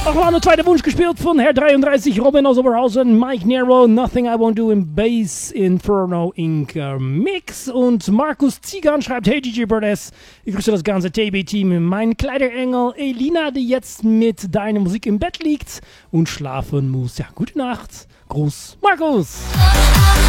Auch mal eine zweite Wunsch gespielt von Herr 33, Robin aus Oberhausen, Mike Nero, Nothing I Won't Do in Bass Inferno Inc. Mix. Und Markus Ziegan schreibt, hey DJ Birdes, ich grüße das ganze TB-Team. Mein Kleiderengel Elina, die jetzt mit deiner Musik im Bett liegt und schlafen muss. Ja, gute Nacht. Gruß, Markus.